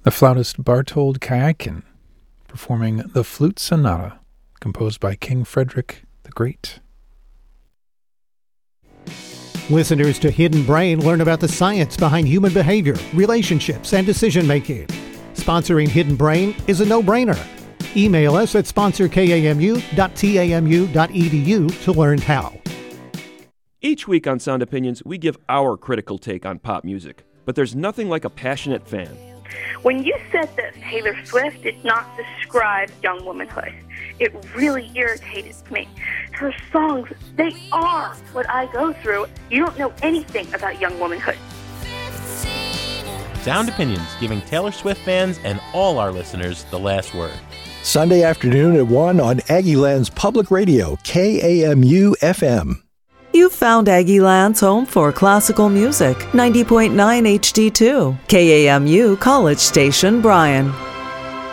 The flautist Bartold Kaykin performing the Flute Sonata, composed by King Frederick the Great. Listeners to Hidden Brain learn about the science behind human behavior, relationships, and decision-making. Sponsoring Hidden Brain is a no-brainer. Email us at sponsorkamu.tamu.edu to learn how. Each week on Sound Opinions, we give our critical take on pop music. But there's nothing like a passionate fan. When you said that Taylor Swift did not describe young womanhood, it really irritated me. Her songs, they are what I go through. You don't know anything about young womanhood. Sound Opinions, giving Taylor Swift fans and all our listeners the last word. Sunday afternoon at 1 on Aggieland's Public Radio, KAMU-FM. You found Aggieland's home for classical music, 90.9 HD2, KAMU College Station, Bryan.